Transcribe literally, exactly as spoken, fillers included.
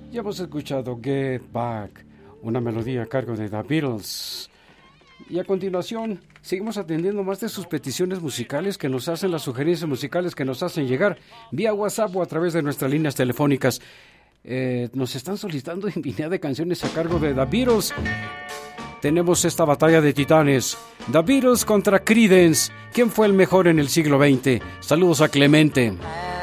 Ya hemos escuchado Get Back, una melodía a cargo de The Beatles. Y a continuación, seguimos atendiendo más de sus peticiones musicales que nos hacen, las sugerencias musicales que nos hacen llegar vía WhatsApp o a través de nuestras líneas telefónicas. Eh, nos están solicitando infinidad de canciones a cargo de The Beatles. Tenemos esta batalla de titanes. The Beatles contra Creedence. ¿Quién fue el mejor en el siglo veinte? Saludos a Clemente.